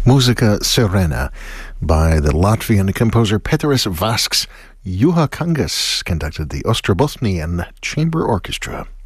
Musica Serena by the Latvian composer Peteris Vasks. Juha Kangas conducted the Ostrobotnian Chamber Orchestra.